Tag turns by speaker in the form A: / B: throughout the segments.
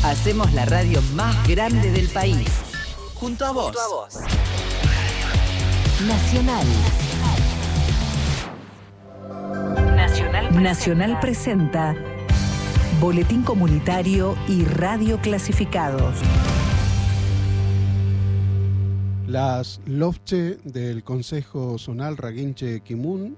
A: Hacemos la radio más grande del país. Junto a vos. Nacional. Nacional presenta Boletín Comunitario y Radio Clasificados.
B: Las LOFCHE del Consejo Zonal Raguinche Quimun,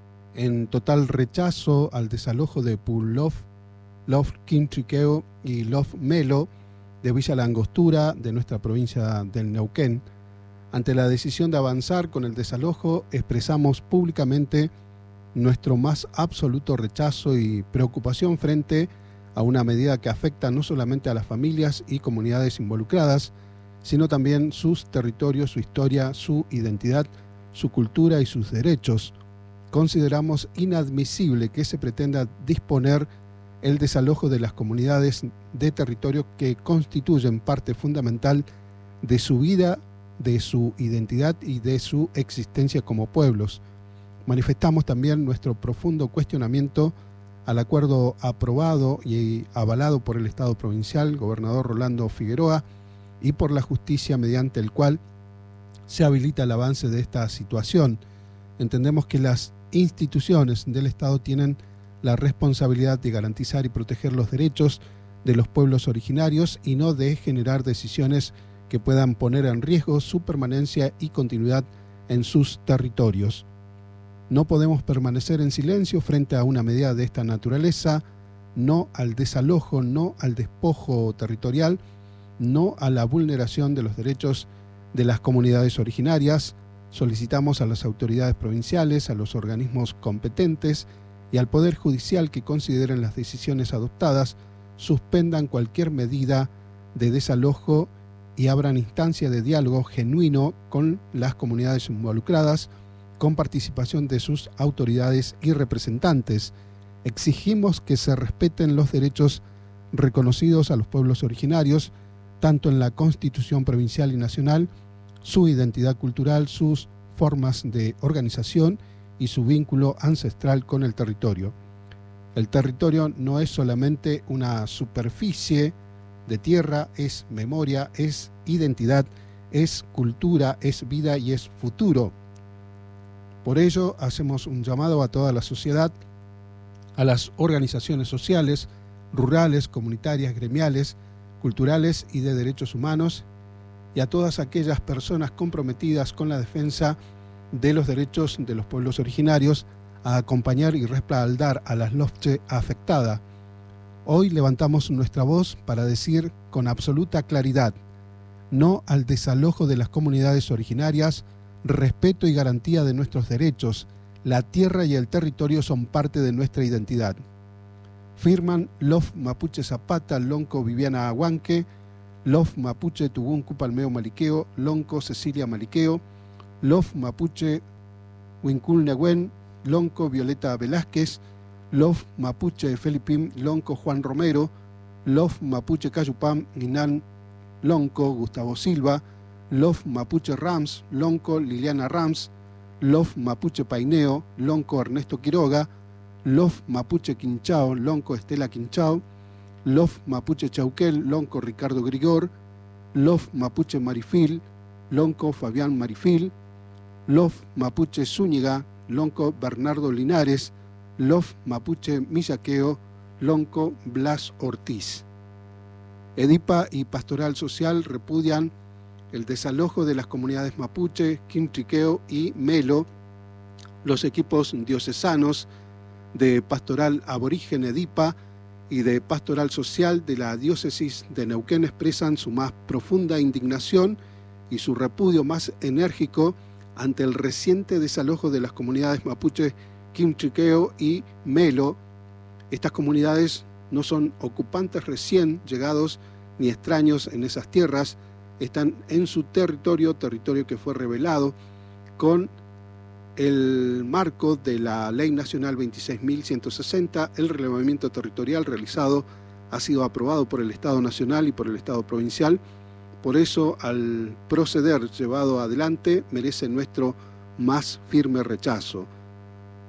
B: en total rechazo al desalojo de Pullof, Lof Quintriqueo y Lof Melo de Villa La Angostura de nuestra provincia del Neuquén. Ante la decisión de avanzar con el desalojo, expresamos públicamente nuestro más absoluto rechazo y preocupación frente a una medida que afecta no solamente a las familias y comunidades involucradas, sino también sus territorios, su historia, su identidad, su cultura y sus derechos. Consideramos inadmisible que se pretenda disponer el desalojo de las comunidades de territorio que constituyen parte fundamental de su vida, de su identidad y de su existencia como pueblos. Manifestamos también nuestro profundo cuestionamiento al acuerdo aprobado y avalado por el Estado provincial, gobernador Rolando Figueroa, y por la justicia, mediante el cual se habilita el avance de esta situación. Entendemos que las instituciones del Estado tienen la responsabilidad de garantizar y proteger los derechos de los pueblos originarios y no de generar decisiones que puedan poner en riesgo su permanencia y continuidad en sus territorios. No podemos permanecer en silencio frente a una medida de esta naturaleza, no al desalojo, no al despojo territorial, no a la vulneración de los derechos de las comunidades originarias. Solicitamos a las autoridades provinciales, a los organismos competentes y al Poder Judicial que consideren las decisiones adoptadas, suspendan cualquier medida de desalojo y abran instancia de diálogo genuino con las comunidades involucradas, con participación de sus autoridades y representantes. Exigimos que se respeten los derechos reconocidos a los pueblos originarios, tanto en la Constitución provincial y nacional, su identidad cultural, sus formas de organización y su vínculo ancestral con el territorio. El territorio no es solamente una superficie de tierra, es memoria, es identidad, es cultura, es vida y es futuro. Por ello, hacemos un llamado a toda la sociedad, a las organizaciones sociales, rurales, comunitarias, gremiales, culturales y de derechos humanos, y a todas aquellas personas comprometidas con la defensa de los derechos de los pueblos originarios a acompañar y respaldar a las LOFCHE afectadas. Hoy levantamos nuestra voz para decir con absoluta claridad: no al desalojo de las comunidades originarias, respeto y garantía de nuestros derechos. La tierra y el territorio son parte de nuestra identidad. Firman Lof Mapuche Zapata, Lonco Viviana Aguanque, Lof Mapuche Tuguncu Palmeo Maliqueo, Lonco Cecilia Maliqueo, Lof Mapuche Huincul Neguen, Lonco Violeta Velázquez, Lof Mapuche Felipim, Lonco Juan Romero, Lof Mapuche Cayupam, Ninan Lonco Gustavo Silva, Lof Mapuche Rams, Lonco Liliana Rams, Lof Mapuche Paineo, Lonco Ernesto Quiroga, Lof Mapuche Quinchao, Lonco Estela Quinchao, Lof Mapuche Chauquel, Lonco Ricardo Grigor, Lof Mapuche Marifil, Lonco Fabián Marifil, Lof Mapuche Zúñiga, Lonco Bernardo Linares, Lof Mapuche Millaqueo, Lonco Blas Ortiz. EDIPA y Pastoral Social repudian el desalojo de las comunidades mapuche, Quintriqueo y Melo. Los equipos diocesanos de Pastoral Aborigen EDIPA y de Pastoral Social de la Diócesis de Neuquén expresan su más profunda indignación y su repudio más enérgico ante el reciente desalojo de las comunidades mapuche, Quintriqueo y Melo. Estas comunidades no son ocupantes recién llegados ni extraños en esas tierras, están en su territorio que fue revelado con el marco de la Ley Nacional 26.160. El relevamiento territorial realizado ha sido aprobado por el Estado Nacional y por el Estado Provincial. Por eso, al proceder llevado adelante, merece nuestro más firme rechazo.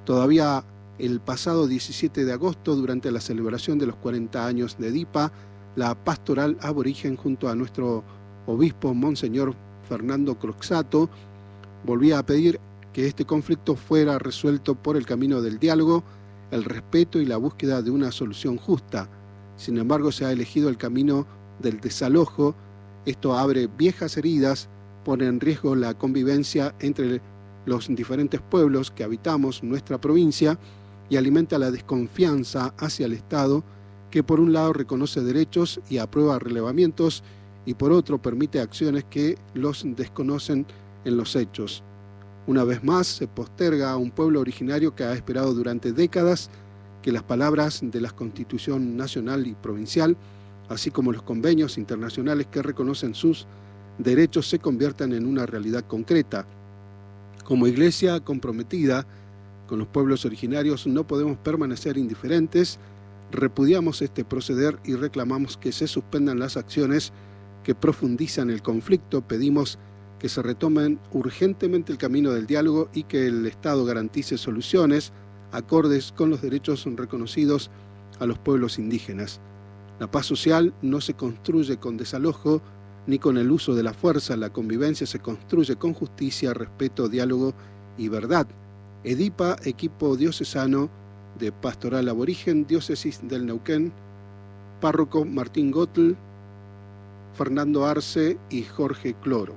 B: Todavía el pasado 17 de agosto, durante la celebración de los 40 años de EDIPA, la pastoral aborigen junto a nuestro obispo Monseñor Fernando Croxato volvía a pedir que este conflicto fuera resuelto por el camino del diálogo, el respeto y la búsqueda de una solución justa. Sin embargo, se ha elegido el camino del desalojo. Esto abre viejas heridas, pone en riesgo la convivencia entre los diferentes pueblos que habitamos nuestra provincia y alimenta la desconfianza hacia el Estado, que por un lado reconoce derechos y aprueba relevamientos y por otro permite acciones que los desconocen en los hechos. Una vez más se posterga a un pueblo originario que ha esperado durante décadas que las palabras de la Constitución nacional y provincial, así como los convenios internacionales que reconocen sus derechos, se conviertan en una realidad concreta. Como iglesia comprometida con los pueblos originarios no podemos permanecer indiferentes, repudiamos este proceder y reclamamos que se suspendan las acciones que profundizan el conflicto. Pedimos que se retomen urgentemente el camino del diálogo y que el Estado garantice soluciones acordes con los derechos reconocidos a los pueblos indígenas. La paz social no se construye con desalojo ni con el uso de la fuerza. La convivencia se construye con justicia, respeto, diálogo y verdad. EDIPA, equipo diocesano de Pastoral Aborigen, Diócesis del Neuquén, párroco Martín Gotl, Fernando Arce y Jorge Cloro.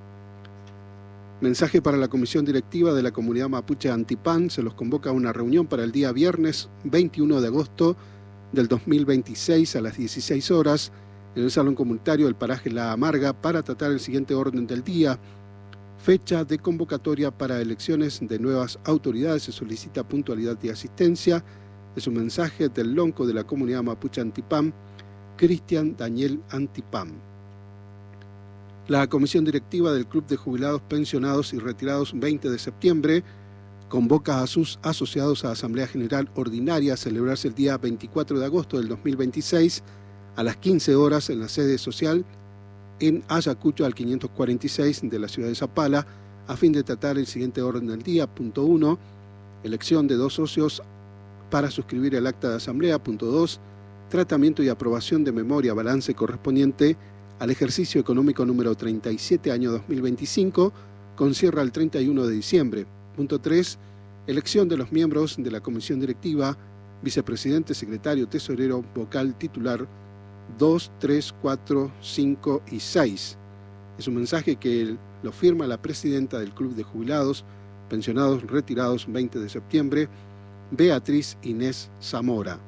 B: Mensaje para la Comisión Directiva de la Comunidad Mapuche Antipán. Se los convoca a una reunión para el día viernes 21 de agosto del 2026 a las 16 horas en el Salón Comunitario del Paraje La Amarga para tratar el siguiente orden del día. Fecha de convocatoria para elecciones de nuevas autoridades. Se solicita puntualidad y asistencia. Es un mensaje del lonco de la Comunidad Mapuche Antipán, Cristian Daniel Antipán. La Comisión Directiva del Club de Jubilados, Pensionados y Retirados 20 de septiembre convoca a sus asociados a Asamblea General Ordinaria a celebrarse el día 24 de agosto del 2026 a las 15 horas en la sede social en Ayacucho al 546 de la ciudad de Zapala a fin de tratar el siguiente orden del día. Punto 1. Elección de 2 socios para suscribir el acta de asamblea. Punto 2. Tratamiento y aprobación de memoria balance correspondiente al ejercicio económico número 37, año 2025, con cierre el 31 de diciembre. Punto 3. Elección de los miembros de la Comisión Directiva, vicepresidente, secretario, tesorero, vocal, titular 2, 3, 4, 5 y 6. Es un mensaje que lo firma la presidenta del Club de Jubilados, Pensionados, Retirados 20 de septiembre, Beatriz Inés Zamora.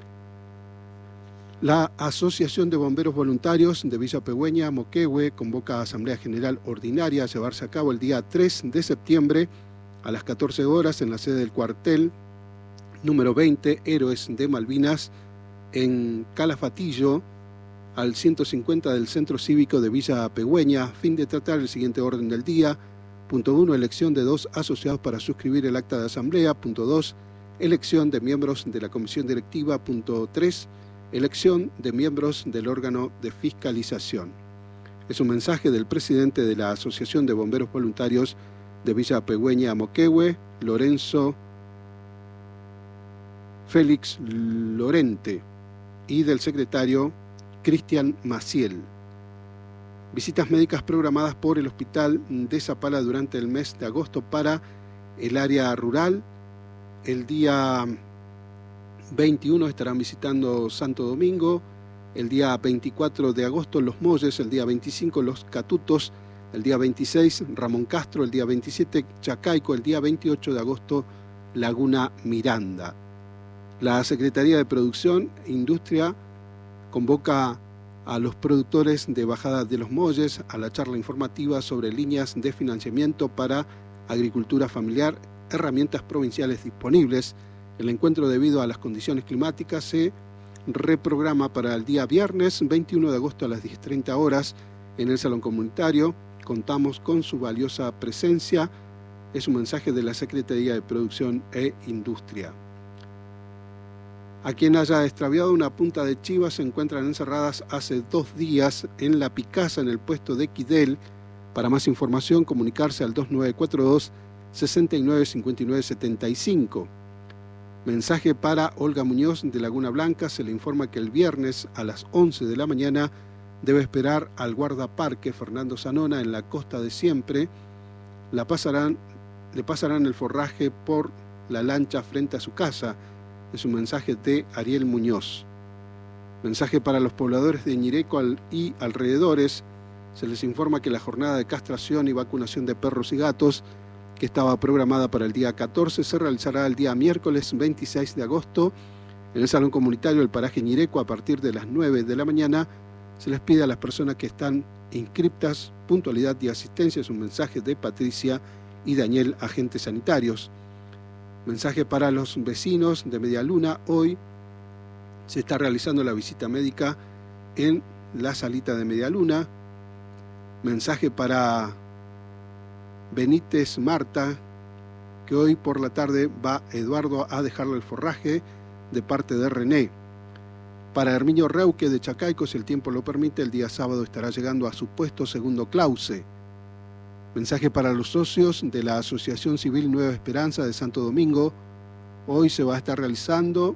B: La Asociación de Bomberos Voluntarios de Villa Pegüeña, Moquehue, convoca a Asamblea General Ordinaria a llevarse a cabo el día 3 de septiembre a las 14 horas en la sede del cuartel número 20, Héroes de Malvinas, en Calafatillo, al 150 del Centro Cívico de Villa Pegüeña, a fin de tratar el siguiente orden del día. Punto 1. Elección de 2 asociados para suscribir el acta de asamblea. Punto 2. Elección de miembros de la Comisión Directiva. Punto 3. Elección de miembros del órgano de fiscalización. Es un mensaje del presidente de la Asociación de Bomberos Voluntarios de Villa Pegüeña, Moquehue, Lorenzo Félix Lorente, y del secretario Cristian Maciel. Visitas médicas programadas por el Hospital de Zapala durante el mes de agosto para el área rural. El día 21 estarán visitando Santo Domingo, el día 24 de agosto Los Molles, el día 25 Los Catutos, el día 26 Ramón Castro, el día 27 Chacaico, el día 28 de agosto Laguna Miranda. La Secretaría de Producción e Industria convoca a los productores de Bajada de los Molles a la charla informativa sobre líneas de financiamiento para agricultura familiar, herramientas provinciales disponibles. El encuentro, debido a las condiciones climáticas, se reprograma para el día viernes 21 de agosto a las 10:30 horas en el Salón Comunitario. Contamos con su valiosa presencia. Es un mensaje de la Secretaría de Producción e Industria. A quien haya extraviado una punta de chiva se encuentran encerradas hace 2 días en La Picasa, en el puesto de Quidel. Para más información, comunicarse al 2942 69 59 75. Mensaje para Olga Muñoz de Laguna Blanca. Se le informa que el viernes a las 11 de la mañana debe esperar al guardaparque Fernando Zanona en la Costa de Siempre. Le pasarán el forraje por la lancha frente a su casa. Es un mensaje de Ariel Muñoz. Mensaje para los pobladores de Ñireco y alrededores. Se les informa que la jornada de castración y vacunación de perros y gatos, que estaba programada para el día 14, se realizará el día miércoles 26 de agosto en el Salón Comunitario del Paraje Ñireco a partir de las 9 de la mañana. Se les pide a las personas que están inscriptas puntualidad y asistencia. Es un mensaje de Patricia y Daniel, agentes sanitarios. Mensaje para los vecinos de Media Luna. Hoy se está realizando la visita médica en la salita de Media Luna. Mensaje para Benítez Marta, que hoy por la tarde va Eduardo a dejarle el forraje de parte de René. Para Herminio Reuque de Chacaico, si el tiempo lo permite, el día sábado estará llegando a su puesto segundo Clause. Mensaje para los socios de la Asociación Civil Nueva Esperanza de Santo Domingo. Hoy se va a estar realizando.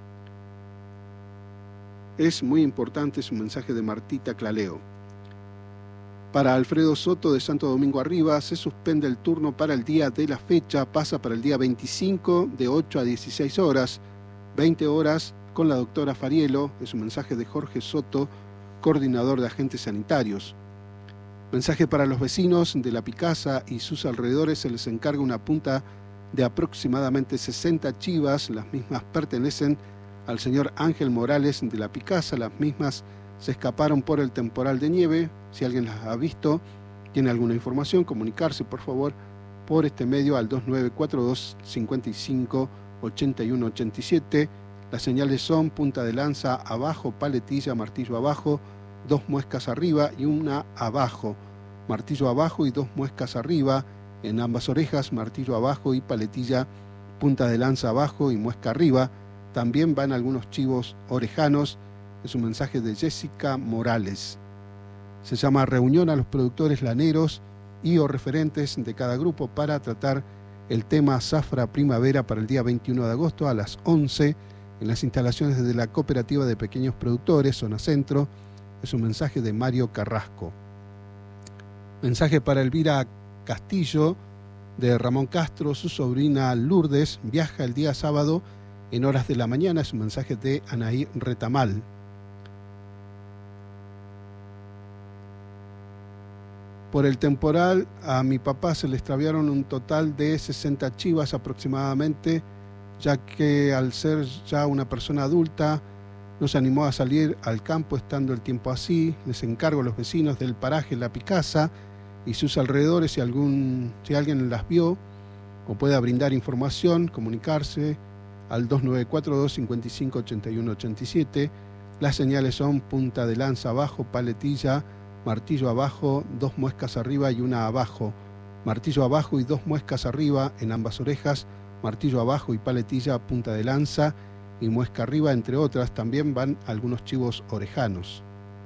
B: Es muy importante, es un mensaje de Martita Claleo. Para Alfredo Soto de Santo Domingo Arriba, se suspende el turno para el día de la fecha, pasa para el día 25 de 8 a 16 horas, 20 horas con la doctora Farielo. Es un mensaje de Jorge Soto, coordinador de agentes sanitarios. Mensaje para los vecinos de La Picasa y sus alrededores. Se les encarga una punta de aproximadamente 60 chivas. Las mismas pertenecen al señor Ángel Morales de La Picasa. Las mismas se escaparon por el temporal de nieve. Si alguien las ha visto, tiene alguna información, comunicarse por favor por este medio al 2942 55 81 87. Las señales son punta de lanza abajo, paletilla, martillo abajo, 2 muescas arriba y una abajo. Martillo abajo y 2 muescas arriba. En ambas orejas, martillo abajo y paletilla, punta de lanza abajo y muesca arriba. También van algunos chivos orejanos. Es un mensaje de Jessica Morales. Se llama reunión a los productores laneros y o referentes de cada grupo para tratar el tema Zafra Primavera para el día 21 de agosto a las 11 en las instalaciones de la Cooperativa de Pequeños Productores, Zona Centro. Es un mensaje de Mario Carrasco. Mensaje para Elvira Castillo de Ramón Castro. Su sobrina Lourdes viaja el día sábado en horas de la mañana. Es un mensaje de Anaí Retamal. Por el temporal, a mi papá se le extraviaron un total de 60 chivas aproximadamente, ya que al ser ya una persona adulta, no se animó a salir al campo estando el tiempo así. Les encargo a los vecinos del paraje La Picasa y sus alrededores, si alguien las vio o pueda brindar información, comunicarse al 2942 55 81 87. Las señales son punta de lanza abajo, paletilla, martillo abajo, 2 muescas arriba y una abajo. Martillo abajo y 2 muescas arriba en ambas orejas. Martillo abajo y paletilla, punta de lanza y muesca arriba, entre otras. También van algunos chivos orejanos.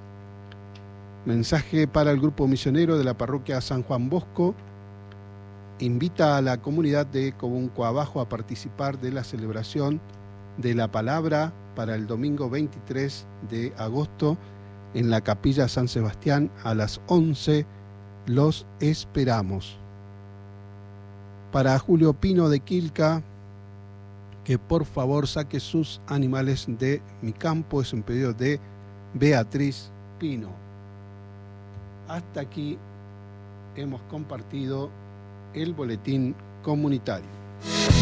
B: Mensaje para el grupo misionero de la parroquia San Juan Bosco. Invita a la comunidad de Cobunco Abajo a participar de la celebración de la palabra para el domingo 23 de agosto en la Capilla San Sebastián a las 11. Los esperamos. Para Julio Pino de Quilca, que por favor saque sus animales de mi campo. Es un pedido de Beatriz Pino. Hasta aquí hemos compartido el boletín comunitario.